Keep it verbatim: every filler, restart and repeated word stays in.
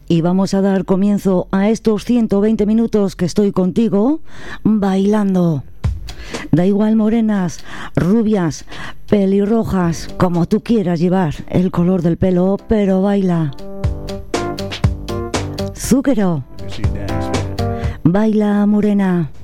y vamos a dar comienzo a estos ciento veinte minutos que estoy contigo bailando. Da igual morenas, rubias, pelirrojas, como tú quieras llevar el color del pelo, pero baila. Zúquero, baila morena.